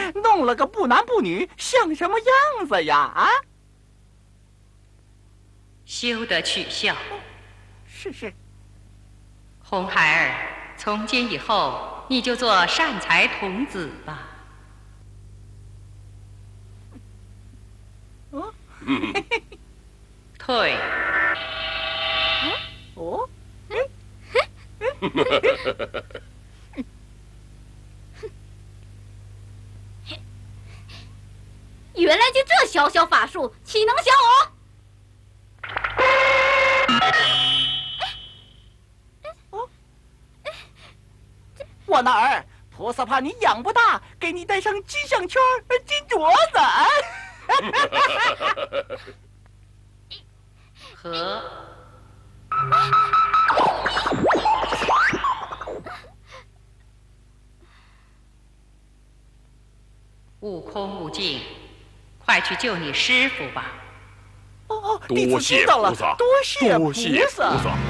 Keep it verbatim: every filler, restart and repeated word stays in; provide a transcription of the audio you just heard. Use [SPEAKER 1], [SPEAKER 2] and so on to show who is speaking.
[SPEAKER 1] 弄了个不男不女，像什么样子呀？啊？
[SPEAKER 2] 休得取笑。
[SPEAKER 1] 是是。
[SPEAKER 2] 红孩儿，从今以后你就做善财童子吧。
[SPEAKER 1] 哦。
[SPEAKER 2] 退。
[SPEAKER 1] 哦。
[SPEAKER 3] 原来就这小小法术，岂能降我？
[SPEAKER 1] 哦，我那儿，菩萨怕你养不大，给你戴上金项圈、金镯子。
[SPEAKER 2] 和。悟空、悟净，快去救你师傅吧！
[SPEAKER 1] 哦，
[SPEAKER 4] 多谢菩萨，
[SPEAKER 1] 多谢菩萨。